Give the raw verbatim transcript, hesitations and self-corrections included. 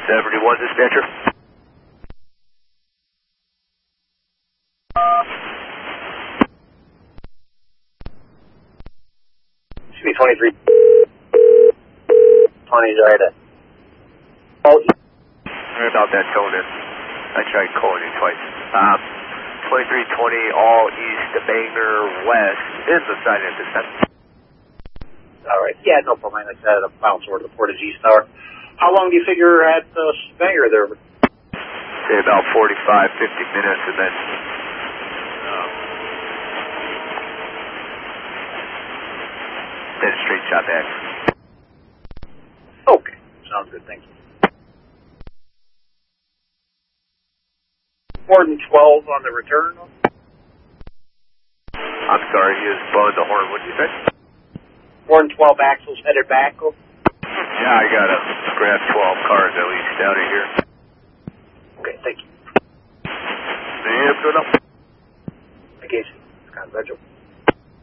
seventy-one, dispatcher. Should be twenty-three. twenty, sorry to... Oh, Sorry about that, Conan. I tried calling you twice. Um, twenty-three twenty, all east of Bangor, west, is the sign at this time. all right. Yeah, no problem. I said a bounce over to the Portage East Tower. How long do you figure at uh, Bangor there? Say about forty-five, fifty minutes, and then... Um, then straight shot back. Okay. Sounds good. Thank you. More than twelve on the return? I'm sorry, he was blowing the horn. What did you say? More than twelve axles headed back? Oh. Yeah, I got to grab twelve cars at least out of here. Okay, thank you. Yeah, good enough. I guess it's kind of virtual.